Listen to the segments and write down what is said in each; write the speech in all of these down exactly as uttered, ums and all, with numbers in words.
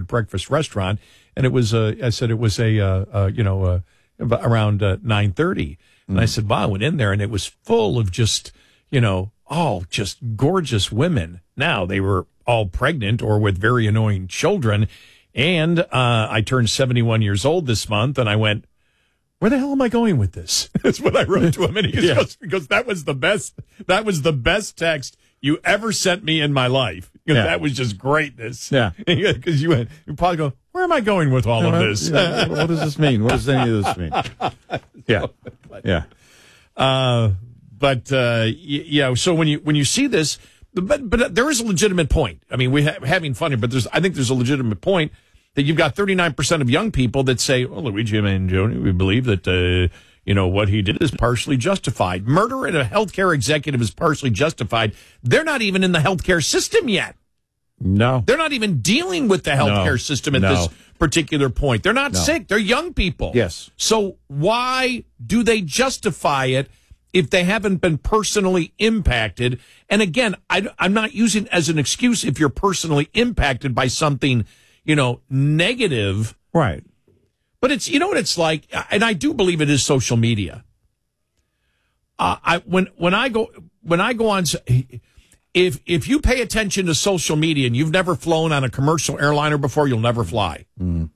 at breakfast restaurant, and it was uh, I said it was a uh, uh, you know uh, around uh, nine thirty, and mm. I said, wow, I went in there and it was full of just you know all just gorgeous women. Now they were all pregnant or with very annoying children, and uh, I turned seventy-one years old this month, and I went, where the hell am I going with this? That's what I wrote to him, and he yeah. goes, because that was the best. That was the best text you ever sent me in my life. Yeah. That was just greatness. Yeah, because you went, you probably go, where am I going with all of this? Yeah. What does this mean? What does any of this mean? Yeah, yeah. Uh, but uh, yeah. So when you when you see this, but but there is a legitimate point. I mean, we're ha- having fun here, but there's I think there's a legitimate point that you've got thirty-nine percent of young people that say, well, Luigi Mangione, we believe that, uh, you know, what he did is partially justified. Murder at a healthcare executive is partially justified. They're not even in the healthcare system yet. No. They're not even dealing with the healthcare no. system at no. this particular point. They're not no. sick. They're young people. Yes. So why do they justify it if they haven't been personally impacted? And again, I, I'm not using it as an excuse if you're personally impacted by something, you know, negative. Right. But it's, you know what it's like, and I do believe it is social media. Uh, I when when I go when I go on, if if you pay attention to social media and you've never flown on a commercial airliner before, you'll never fly. Mm.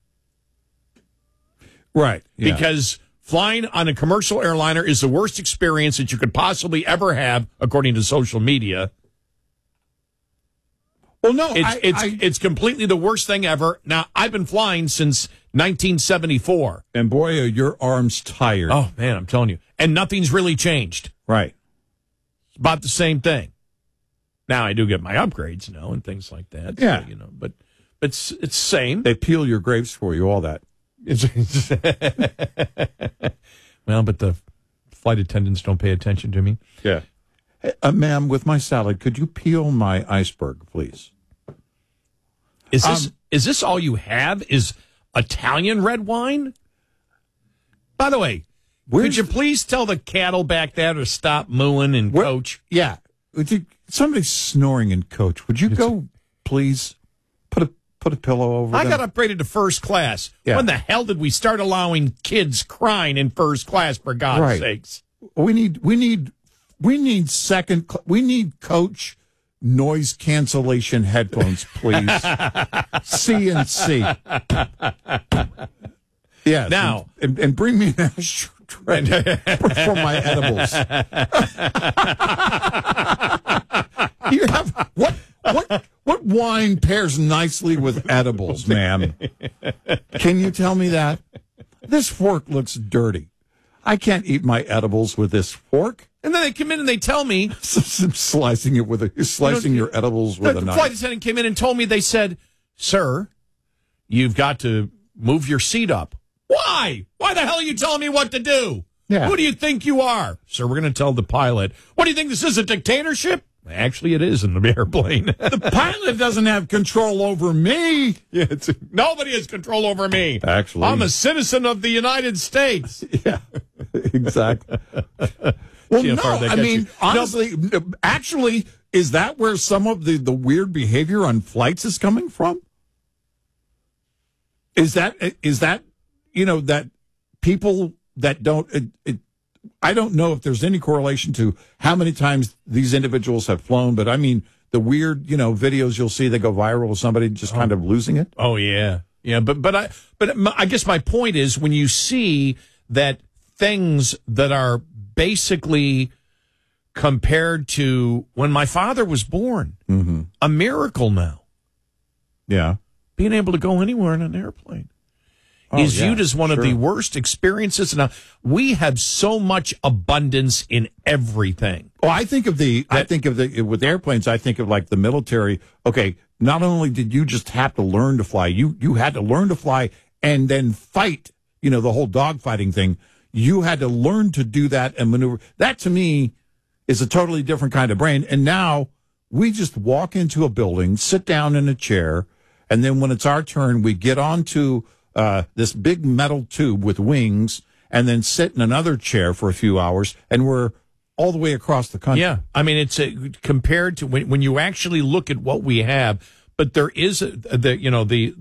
Right. Yeah. Because flying on a commercial airliner is the worst experience that you could possibly ever have, according to social media. Well, no, it's I, it's I, it's completely the worst thing ever. Now, I've been flying since nineteen seventy-four. And boy, are your arms tired. Oh, man, I'm telling you. And nothing's really changed. Right. It's about the same thing. Now, I do get my upgrades, you know, and things like that. Yeah. So, you know, but, but it's it's the same. They peel your grapes for you, all that. Well, but the flight attendants don't pay attention to me. Yeah. Hey, uh, ma'am, with my salad, could you peel my iceberg, please? Is this um, is this all you have? Is Italian red wine? By the way, would you please tell the cattle back there to stop mooing and where, coach? Yeah. Would you, somebody's snoring in coach. Would you it's, go, please, put a put a pillow over I them? got upgraded to first class. Yeah. When the hell did we start allowing kids crying in first class, for God's right. sakes? We need we need we need second we need coach noise cancellation headphones, please. C and C. Yeah. Now and, and, and bring me an ashtray for my edibles. You have what what what wine pairs nicely with edibles, ma'am? Can you tell me that? This fork looks dirty. I can't eat my edibles with this fork. And then they come in and they tell me, slicing it with a slicing you know, your edibles with the, a the knife. Flight attendant came in and told me, they said, "Sir, you've got to move your seat up." Why? Why the hell are you telling me what to do? Yeah. Who do you think you are? Sir, we're going to tell the pilot. What do you think, this is a dictatorship? Actually, it is in the airplane. The pilot doesn't have control over me. Yeah, it's, nobody has control over me. Actually, I'm a citizen of the United States. Yeah, exactly. Well, no, I mean, you. honestly, no, actually, is that where some of the, the weird behavior on flights is coming from? Is that, is that, you know, that people that don't, it, it, I don't know if there's any correlation to how many times these individuals have flown, but I mean, the weird, you know, videos you'll see that go viral with somebody just oh. kind of losing it. Oh, yeah. Yeah. But, but I, but I guess my point is, when you see that things that are basically compared to when my father was born, mm-hmm. a miracle now. Yeah. Being able to go anywhere in an airplane oh, is yeah, viewed as one sure. of the worst experiences. Now, we have so much abundance in everything. Oh, I think of the, I, I think of the, with airplanes, I think of like the military. Okay. Not only did you just have to learn to fly, you, you had to learn to fly and then fight, you know, the whole dogfighting thing. You had to learn to do that and maneuver. That, to me, is a totally different kind of brain. And now we just walk into a building, sit down in a chair, and then when it's our turn, we get onto uh, this big metal tube with wings and then sit in another chair for a few hours, and we're all the way across the country. Yeah. I mean, it's a, compared to when, when you actually look at what we have, but there is, a, the you know, the